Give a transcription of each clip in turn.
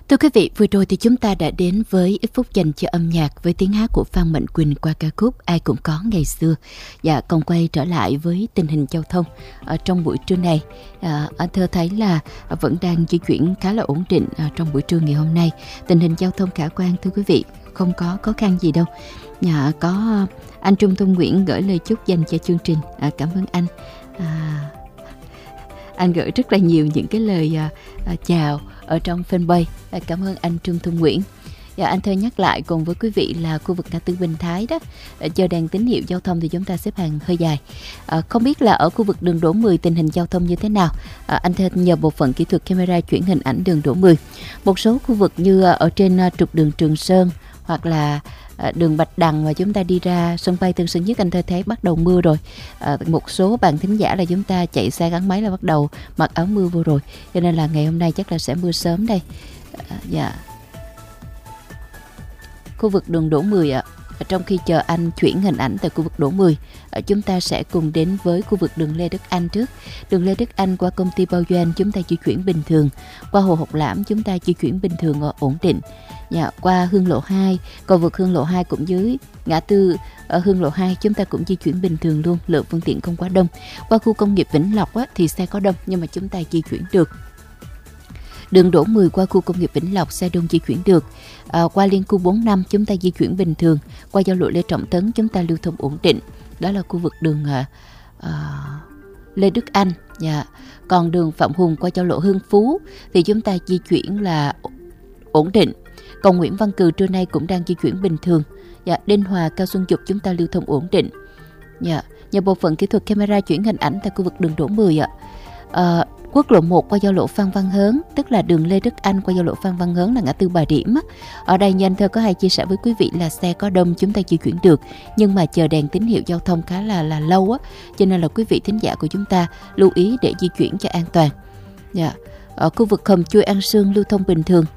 Thưa quý vị, vừa rồi thì chúng ta đã đến với ít phút dành cho âm nhạc với tiếng hát của Phan Mạnh Quỳnh qua ca khúc Ai Cũng Có Ngày Xưa. Và còn quay trở lại với tình hình giao thông ở trong buổi trưa này. Anh Thơ thấy là vẫn đang di chuyển khá là ổn định trong buổi trưa ngày hôm nay. Tình hình giao thông khả quan thưa quý vị, không có khó khăn gì đâu. Có anh Trung Thông Nguyễn gửi lời chúc dành cho chương trình. Cảm ơn anh. Anh gửi rất là nhiều những cái lời chào ở trong fanpage. Cảm ơn anh Trung Thông Nguyễn. Và anh Thơ nhắc lại cùng với quý vị là khu vực ngã tư Bình Thái đó, chờ đèn tín hiệu giao thông thì chúng ta xếp hàng hơi dài. Không biết là ở khu vực đường Đỗ 10 tình hình giao thông như thế nào. Anh Thơ nhờ bộ phận kỹ thuật camera chuyển hình ảnh đường Đỗ 10. Một số khu vực như ở trên trục đường Trường Sơn hoặc là đường Bạch Đằng mà chúng ta đi ra sân bay Tân Sơn Nhất, anh Thơ thấy bắt đầu mưa rồi. Một số bạn thính giả là chúng ta chạy xe gắn máy là bắt đầu mặc áo mưa vô rồi, cho nên là ngày hôm nay chắc là sẽ mưa sớm đây. Khu vực đường Đỗ 10 trong khi chờ anh chuyển hình ảnh tại khu vực Đỗ 10, chúng ta sẽ cùng đến với khu vực đường Lê Đức Anh trước. Đường Lê Đức Anh qua công ty Bao Doanh chúng ta di chuyển bình thường, qua Hồ Học Lãm chúng ta di chuyển bình thường và ổn định. Qua Hương Lộ 2, cầu vượt Hương Lộ 2 cũng dưới ngã tư ở Hương Lộ 2 chúng ta cũng di chuyển bình thường luôn, lượng phương tiện không quá đông. Qua khu công nghiệp Vĩnh Lộc thì xe có đông nhưng mà chúng ta di chuyển được. Đường Đỗ 10 qua khu công nghiệp Vĩnh Lộc xe đông di chuyển được. Qua liên khu 45 chúng ta di chuyển bình thường. Qua giao lộ Lê Trọng Tấn chúng ta lưu thông ổn định. Đó là khu vực đường Lê Đức Anh. Còn đường Phạm Hùng qua giao lộ Hưng Phú thì chúng ta di chuyển là ổn định. Còn Nguyễn Văn Cừ trưa nay cũng đang di chuyển bình thường. Đinh Hòa Cao Xuân Dục chúng ta lưu thông ổn định. Nhờ bộ phận kỹ thuật camera chuyển hình ảnh tại khu vực đường Đỗ 10 quốc lộ 1 qua giao lộ Phan Văn Hớn, tức là đường Lê Đức Anh qua giao lộ Phan Văn Hớn là ngã tư Bà Điểm. Ở đây như anh Thơ có hay chia sẻ với quý vị là xe có đông chúng ta di chuyển được, nhưng mà chờ đèn tín hiệu giao thông khá là lâu cho nên là quý vị thính giả của chúng ta lưu ý để di chuyển cho an toàn. Ở khu vực Hầm Chui An Sương lưu thông bình thường.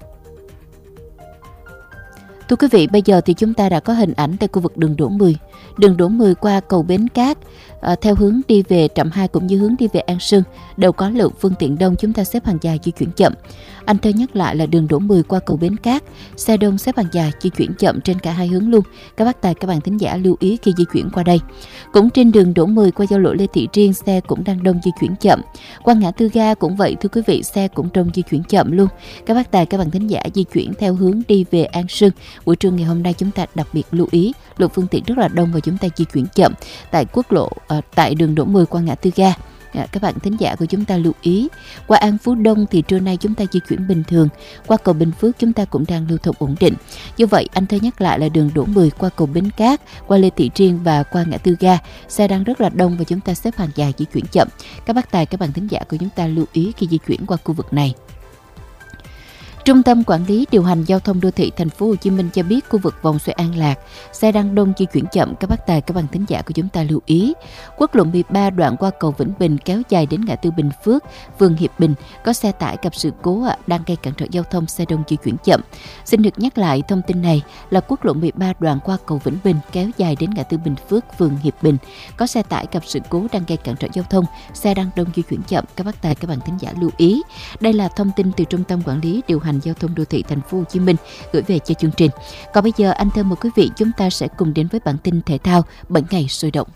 Thưa quý vị, bây giờ thì chúng ta đã có hình ảnh tại khu vực đường Đỗ 10. Đường Đỗ 10 qua cầu Bến Cát theo hướng đi về Trạm 2 cũng như hướng đi về An Sương đều có lượng phương tiện đông, chúng ta xếp hàng dài di chuyển chậm. Anh Thơ nhắc lại là đường Đỗ 10 qua cầu Bến Cát, xe đông xếp hàng dài di chuyển chậm trên cả hai hướng luôn. Các bác tài các bạn thính giả lưu ý khi di chuyển qua đây. Cũng trên đường Đỗ 10 qua giao lộ Lê Thị Riêng xe cũng đang đông di chuyển chậm. Qua ngã tư ga cũng vậy thưa quý vị, xe cũng đông di chuyển chậm luôn. Các bác tài các bạn thính giả di chuyển theo hướng đi về An Sương. Buổi trưa ngày hôm nay chúng ta đặc biệt lưu ý lượng phương tiện rất là đông và chúng ta di chuyển chậm tại quốc lộ tại đường Đỗ 10 qua ngã tư ga. Các bạn thính giả của chúng ta lưu ý. Qua An Phú Đông thì trưa nay chúng ta di chuyển bình thường. Qua cầu Bình Phước chúng ta cũng đang lưu thông ổn định. Như vậy anh Thơ nhắc lại là đường Đỗ 10 qua cầu Bến Cát, qua Lê Thị Riêng và qua ngã tư ga xe đang rất là đông và chúng ta xếp hàng dài di chuyển chậm. Các bác tài các bạn thính giả của chúng ta lưu ý khi di chuyển qua khu vực này. Trung tâm Quản lý điều hành giao thông đô thị thành phố Hồ Chí Minh cho biết khu vực vòng xoay An Lạc xe đang đông di chuyển chậm, các bác tài các bạn thính giả của chúng ta lưu ý. Quốc lộ 13 đoạn qua cầu Vĩnh Bình kéo dài đến ngã tư Bình Phước, phường Hiệp Bình có xe tải gặp sự cố đang gây cản trở giao thông, xe đông di chuyển chậm. Xin được nhắc lại thông tin này là quốc lộ 13 đoạn qua cầu Vĩnh Bình kéo dài đến ngã tư Bình Phước, phường Hiệp Bình có xe tải gặp sự cố đang gây cản trở giao thông, xe đang đông di chuyển chậm, các bác tài các bạn thính giả lưu ý. Đây là thông tin từ Trung tâm Quản lý điều hành giao thông đô thị thành phố Hồ Chí Minh gửi về cho chương trình. Còn bây giờ anh Thơ mời quý vị chúng ta sẽ cùng đến với bản tin thể thao 7 ngày sôi động.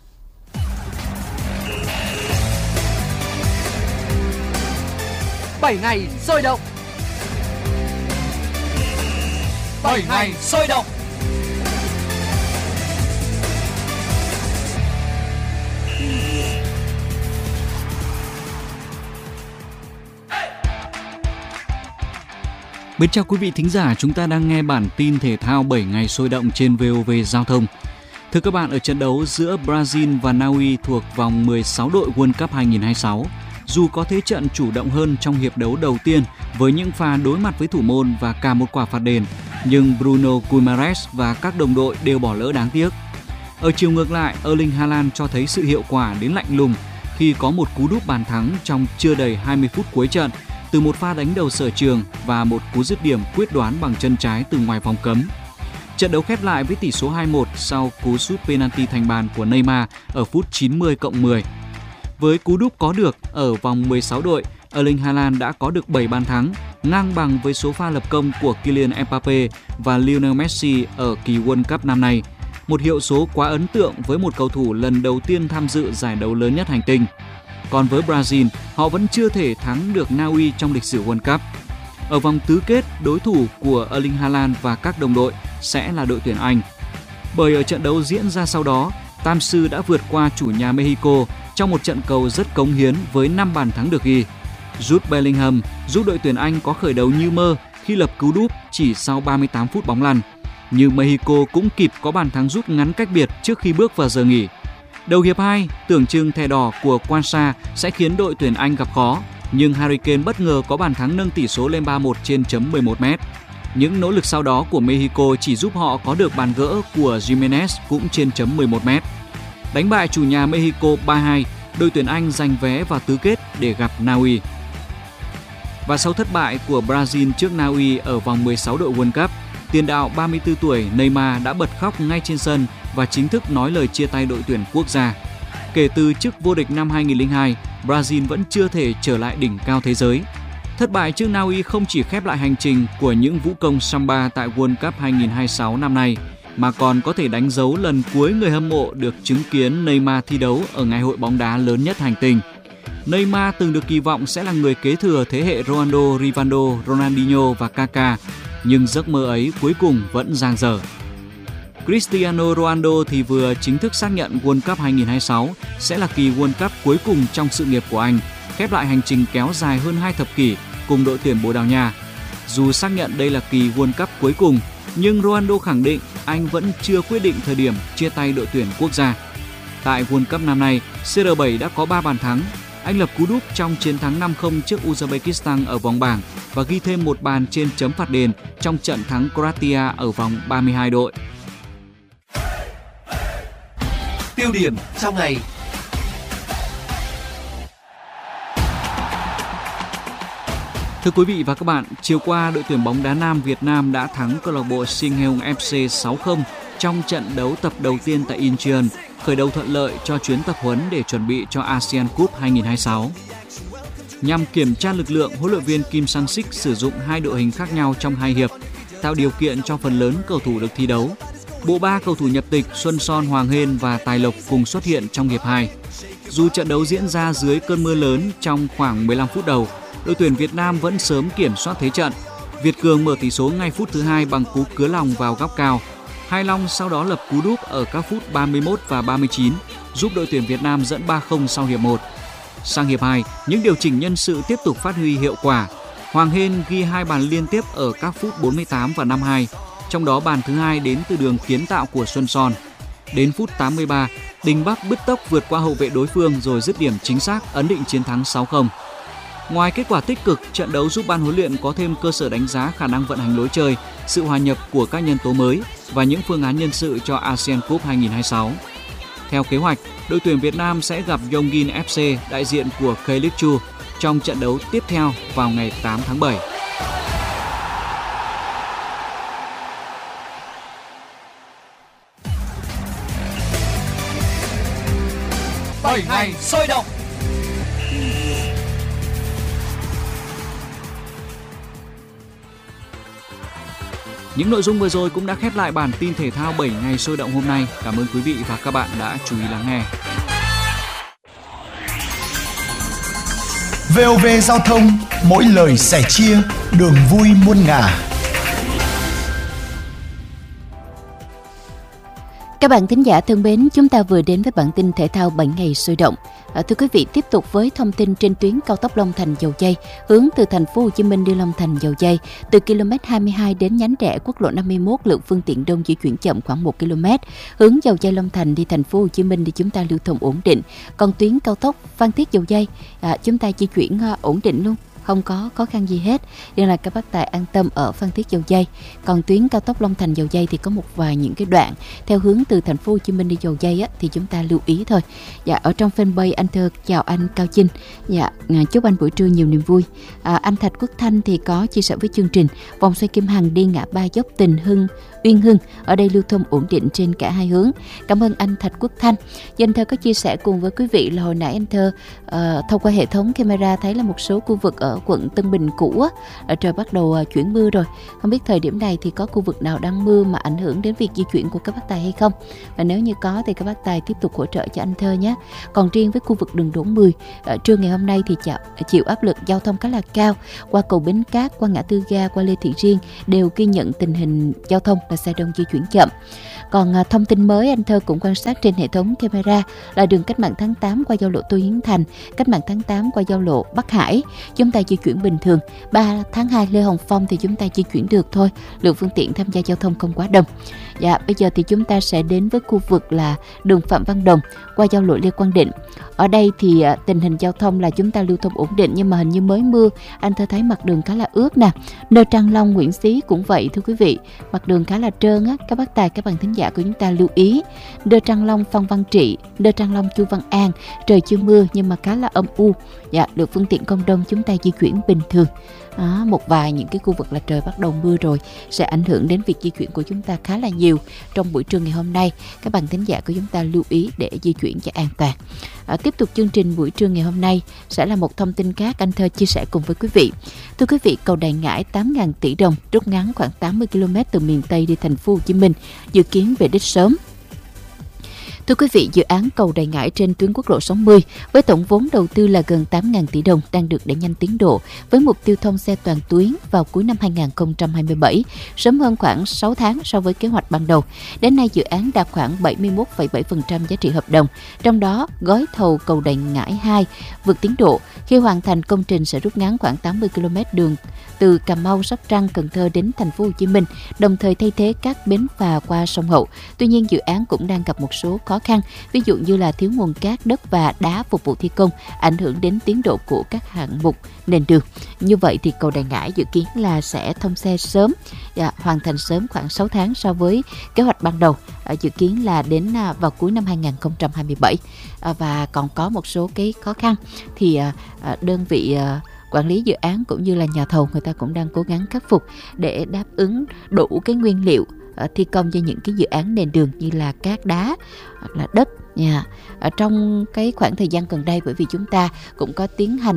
7 ngày sôi động. 7 ngày sôi động. Mến chào quý vị thính giả, chúng ta đang nghe bản tin thể thao 7 ngày sôi động trên VOV Giao thông. Thưa các bạn, ở trận đấu giữa Brazil và Na Uy thuộc vòng 16 đội World Cup 2026, dù có thế trận chủ động hơn trong hiệp đấu đầu tiên với những pha đối mặt với thủ môn và cả một quả phạt đền, nhưng Bruno Guimaraes và các đồng đội đều bỏ lỡ đáng tiếc. Ở chiều ngược lại, Erling Haaland cho thấy sự hiệu quả đến lạnh lùng khi có một cú đúp bàn thắng trong chưa đầy 20 phút cuối trận từ một pha đánh đầu sở trường và một cú dứt điểm quyết đoán bằng chân trái từ ngoài vòng cấm. Trận đấu khép lại với tỷ số 2-1 sau cú sút penalty thành bàn của Neymar ở phút 90+10. Với cú đúp có được ở vòng 16 đội, Erling Haaland đã có được 7 bàn thắng, ngang bằng với số pha lập công của Kylian Mbappé và Lionel Messi ở kỳ World Cup năm nay. Một hiệu số quá ấn tượng với một cầu thủ lần đầu tiên tham dự giải đấu lớn nhất hành tinh. Còn với Brazil, họ vẫn chưa thể thắng được Na Uy trong lịch sử World Cup. Ở vòng tứ kết, đối thủ của Erling Haaland và các đồng đội sẽ là đội tuyển Anh. Bởi ở trận đấu diễn ra sau đó, Tam sư đã vượt qua chủ nhà Mexico trong một trận cầu rất cống hiến với 5 bàn thắng được ghi. Jude Bellingham giúp đội tuyển Anh có khởi đầu như mơ khi lập cú đúp chỉ sau 38 phút bóng lăn. Nhưng Mexico cũng kịp có bàn thắng rút ngắn cách biệt trước khi bước vào giờ nghỉ. Đầu hiệp 2, tưởng chừng thẻ đỏ của Quansah sẽ khiến đội tuyển Anh gặp khó, nhưng Harry Kane bất ngờ có bàn thắng nâng tỷ số lên 3-1 trên chấm 11m. Những nỗ lực sau đó của Mexico chỉ giúp họ có được bàn gỡ của Gimenez cũng trên chấm 11m. Đánh bại chủ nhà Mexico 3-2, đội tuyển Anh giành vé vào tứ kết để gặp Na Uy. Và sau thất bại của Brazil trước Na Uy ở vòng 16 đội World Cup, tiền đạo 34 tuổi Neymar đã bật khóc ngay trên sân và chính thức nói lời chia tay đội tuyển quốc gia. Kể từ chức vô địch năm 2002, Brazil vẫn chưa thể trở lại đỉnh cao thế giới. Thất bại trước Na Uy không chỉ khép lại hành trình của những vũ công samba tại World Cup 2026 năm nay, mà còn có thể đánh dấu lần cuối người hâm mộ được chứng kiến Neymar thi đấu ở ngày hội bóng đá lớn nhất hành tinh. Neymar từng được kỳ vọng sẽ là người kế thừa thế hệ Ronaldo, Rivaldo, Ronaldinho và Kaká, nhưng giấc mơ ấy cuối cùng vẫn dang dở. Cristiano Ronaldo thì vừa chính thức xác nhận World Cup 2026 sẽ là kỳ World Cup cuối cùng trong sự nghiệp của anh, khép lại hành trình kéo dài hơn 2 thập kỷ cùng đội tuyển Bồ Đào Nha. Dù xác nhận đây là kỳ World Cup cuối cùng, nhưng Ronaldo khẳng định anh vẫn chưa quyết định thời điểm chia tay đội tuyển quốc gia. Tại World Cup năm nay, CR7 đã có 3 bàn thắng. Anh lập cú đúp trong chiến thắng 5-0 trước Uzbekistan ở vòng bảng và ghi thêm một bàn trên chấm phạt đền trong trận thắng Croatia ở vòng 32 đội. Tiêu điểm trong ngày. Thưa quý vị và các bạn, chiều qua đội tuyển bóng đá nam Việt Nam đã thắng câu lạc bộ Singheung FC 6-0 trong trận đấu tập đầu tiên tại Incheon, khởi đầu thuận lợi cho chuyến tập huấn để chuẩn bị cho ASEAN Cup 2026. Nhằm kiểm tra lực lượng, huấn luyện viên Kim Sang-sik sử dụng 2 đội hình khác nhau trong 2 hiệp, tạo điều kiện cho phần lớn cầu thủ được thi đấu. Bộ 3 cầu thủ nhập tịch Xuân Son, Hoàng Hên và Tài Lộc cùng xuất hiện trong hiệp 2. Dù trận đấu diễn ra dưới cơn mưa lớn trong khoảng 15 phút đầu, đội tuyển Việt Nam vẫn sớm kiểm soát thế trận. Việt Cường mở tỷ số ngay phút thứ 2 bằng cú cứa lòng vào góc cao. Hai Long sau đó lập cú đúp ở các phút 31 và 39, giúp đội tuyển Việt Nam dẫn 3-0 sau hiệp 1. Sang hiệp 2, những điều chỉnh nhân sự tiếp tục phát huy hiệu quả. Hoàng Hên ghi 2 bàn liên tiếp ở các phút 48 và 52, trong đó bàn thứ 2 đến từ đường kiến tạo của Xuân Son. Đến phút 83, Đình Bắc bứt tốc vượt qua hậu vệ đối phương rồi dứt điểm chính xác ấn định chiến thắng 6-0. Ngoài kết quả tích cực, trận đấu giúp ban huấn luyện có thêm cơ sở đánh giá khả năng vận hành lối chơi, sự hòa nhập của các nhân tố mới và những phương án nhân sự cho ASEAN Cup 2026. Theo kế hoạch, đội tuyển Việt Nam sẽ gặp Yongin FC đại diện của K-League 2 trong trận đấu tiếp theo vào ngày 8 tháng 7. Bảy ngày sôi động. Những nội dung vừa rồi cũng đã khép lại bản tin thể thao 7 ngày sôi động hôm nay. Cảm ơn quý vị và các bạn đã chú ý lắng nghe. VOV Giao thông, mỗi lời sẻ chia, đường vui muôn ngả. Các bạn thính giả thân mến, chúng ta vừa đến với bản tin thể thao 7 ngày sôi động. Thưa quý vị, tiếp tục với thông tin trên tuyến cao tốc Long Thành - Dầu Giây, hướng từ thành phố Hồ Chí Minh đi Long Thành - Dầu Giây, từ km 22 đến nhánh rẽ quốc lộ 51, lượng phương tiện đông di chuyển chậm khoảng 1 km. Hướng Dầu Giây Long Thành đi thành phố Hồ Chí Minh thì chúng ta lưu thông ổn định. Còn tuyến cao tốc Phan Thiết - Dầu Giây, chúng ta di chuyển ổn định luôn. không có khó khăn gì hết, nên là các bác tài an tâm ở Phan Thiết Dầu Giây. Còn tuyến cao tốc Long Thành Dầu Giây thì có một vài những cái đoạn theo hướng từ thành phố Hồ Chí Minh đi Dầu Giây á, thì chúng ta lưu ý thôi. Dạ, ở trong fanpage anh Thơ chào anh Cao Chinh. Dạ, chúc anh buổi trưa nhiều niềm vui. Anh Thạch Quốc Thanh thì có chia sẻ với chương trình vòng xoay Kim Hằng đi ngã ba dốc Tình Hưng Uyên Hưng, ở đây lưu thông ổn định trên cả hai hướng. Cảm ơn anh Thạch Quốc Thanh. Anh Thơ có chia sẻ cùng với quý vị là hồi nãy anh Thơ thông qua hệ thống camera thấy là một số khu vực ở quận Tân Bình cũ á, trời bắt đầu chuyển mưa rồi. Không biết thời điểm này thì có khu vực nào đang mưa mà ảnh hưởng đến việc di chuyển của các bác tài hay không? Và nếu như có thì các bác tài tiếp tục hỗ trợ cho anh Thơ nhé. Còn riêng với khu vực đường Đỗ 10, trưa ngày hôm nay thì chịu áp lực giao thông khá là cao. Qua cầu Bến Cát, qua ngã tư ga, qua Lê Thị Riêng đều ghi nhận tình hình giao thông là xe đông di chuyển chậm. Còn thông tin mới anh Thơ cũng quan sát trên hệ thống camera là đường Cách mạng tháng 8 qua giao lộ Tô Hiến Thành, Cách mạng tháng 8 qua giao lộ Bắc Hải, chúng ta di chuyển bình thường. 3 tháng 2 Lê Hồng Phong thì chúng ta di chuyển được thôi, lượng phương tiện tham gia giao thông không quá đông. Dạ, bây giờ thì chúng ta sẽ đến với khu vực là đường Phạm Văn Đồng qua giao lộ Lê Quang Định. Ở đây thì tình hình giao thông là chúng ta lưu thông ổn định, nhưng mà hình như mới mưa, anh Thơ thấy mặt đường khá là ướt nè. Nơi Trang Long, Nguyễn Xí cũng vậy thưa quý vị, mặt đường khá là trơn á. Các bác tài, các bạn thính giả của chúng ta lưu ý. Nơi Trang Long, Phan Văn Trị, nơi Trang Long, Chu Văn An, trời chưa mưa nhưng mà khá là âm u. Dạ, lượng phương tiện không đông, chúng ta di chuyển bình thường. Một vài những cái khu vực là trời bắt đầu mưa rồi sẽ ảnh hưởng đến việc di chuyển của chúng ta khá là nhiều trong buổi trưa ngày hôm nay. Các bạn thính giả của chúng ta lưu ý để di chuyển cho an toàn. Tiếp tục chương trình buổi trưa ngày hôm nay sẽ là một thông tin khác anh Thơ chia sẻ cùng với quý vị. Thưa quý vị, cầu Đài Ngãi 8.000 tỷ đồng rút ngắn khoảng 80 km từ miền Tây đi thành phố Hồ Chí Minh, dự kiến về đích sớm. Thưa quý vị, dự án cầu Đài Ngãi trên tuyến quốc lộ 60 với tổng vốn đầu tư là gần 8.000 tỷ đồng đang được đẩy nhanh tiến độ với mục tiêu thông xe toàn tuyến vào cuối năm 2027, sớm hơn khoảng 6 tháng so với kế hoạch ban đầu. Đến nay, dự án đạt khoảng 71,7% giá trị hợp đồng, trong đó gói thầu cầu Đài Ngãi 2 vượt tiến độ. Khi hoàn thành, công trình sẽ rút ngắn khoảng 80 km đường từ Cà Mau, Sóc Trăng, Cần Thơ đến thành phố Hồ Chí Minh, đồng thời thay thế các bến phà qua sông Hậu. Tuy nhiên, dự án cũng đang gặp một số khó khăn, ví dụ như là thiếu nguồn cát, đất và đá phục vụ thi công, ảnh hưởng đến tiến độ của các hạng mục nền đường. Như vậy thì cầu Đài Ngãi dự kiến là sẽ thông xe sớm, hoàn thành sớm khoảng 6 tháng so với kế hoạch ban đầu, dự kiến là đến vào cuối năm 2027. Và còn có một số cái khó khăn thì đơn vị quản lý dự án cũng như là nhà thầu người ta cũng đang cố gắng khắc phục để đáp ứng đủ cái nguyên liệu thi công cho những cái dự án nền đường như là cát đá hoặc là đất nha. Trong cái khoảng thời gian gần đây, bởi vì chúng ta cũng có tiến hành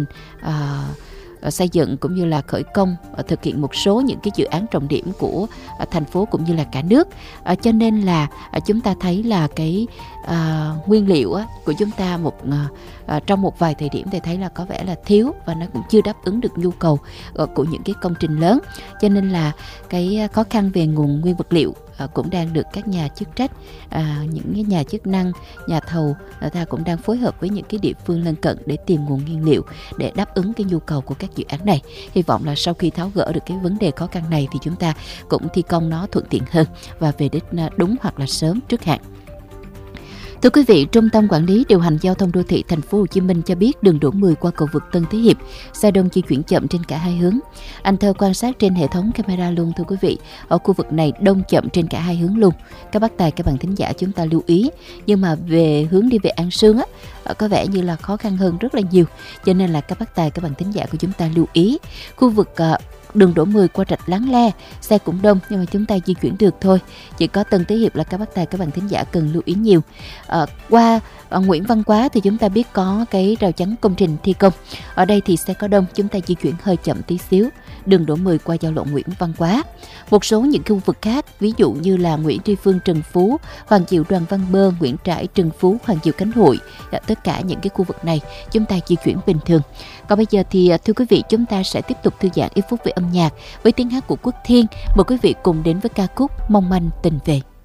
xây dựng cũng như là khởi công thực hiện một số những cái dự án trọng điểm của thành phố cũng như là cả nước, cho nên là chúng ta thấy là cái nguyên liệu của chúng ta trong một vài thời điểm thì thấy là có vẻ là thiếu và nó cũng chưa đáp ứng được nhu cầu của những cái công trình lớn, cho nên là cái khó khăn về nguồn nguyên vật liệu cũng đang được các nhà chức trách, những cái nhà chức năng, nhà thầu người ta cũng đang phối hợp với những cái địa phương lân cận để tìm nguồn nguyên liệu để đáp ứng cái nhu cầu của các dự án này. Hy vọng là sau khi tháo gỡ được cái vấn đề khó khăn này thì chúng ta cũng thi công nó thuận tiện hơn và về đích đúng hoặc là sớm trước hạn. Thưa quý vị, Trung tâm Quản lý Điều hành Giao thông Đô thị Thành phố Hồ Chí Minh cho biết đường Đỗ 10 qua cầu vượt Tân Thế Hiệp, xe đông di chuyển chậm trên cả hai hướng. Anh Thơ quan sát trên hệ thống camera luôn thưa quý vị, ở khu vực này đông chậm trên cả hai hướng luôn. Các bác tài, các bạn thính giả chúng ta lưu ý. Nhưng mà về hướng đi về An Sương có vẻ như là khó khăn hơn rất là nhiều. Cho nên là các bác tài, các bạn thính giả của chúng ta lưu ý. Khu vực đường Đỗ 10 qua rạch Láng Le, xe cũng đông nhưng mà chúng ta di chuyển được thôi. Chỉ có Tân Thế Hiệp là các bác tài, các bạn thính giả cần lưu ý nhiều. Qua Nguyễn Văn Quá thì chúng ta biết có cái rào chắn công trình thi công. Ở đây thì xe có đông, chúng ta di chuyển hơi chậm tí xíu. Đường Đỗ 10 qua giao lộ Nguyễn Văn Quá. Một số những khu vực khác, ví dụ như là Nguyễn Tri Phương, Trần Phú, Hoàng Diệu, Đoàn Văn Bơ, Nguyễn Trãi, Trần Phú, Hoàng Diệu, Khánh Hội, tất cả những cái khu vực này chúng ta di chuyển bình thường. Còn bây giờ thì thưa quý vị, chúng ta sẽ tiếp tục thư giãn ít phút về âm nhạc với tiếng hát của Quốc Thiên. Mời quý vị cùng đến với ca khúc Mong Manh Tình Về.